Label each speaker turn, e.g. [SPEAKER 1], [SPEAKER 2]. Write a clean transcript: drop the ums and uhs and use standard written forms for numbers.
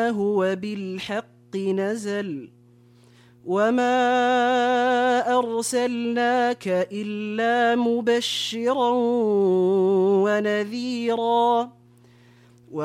[SPEAKER 1] هو بالحق نزل وما أرسلناك إلا مبشرا ونذيرا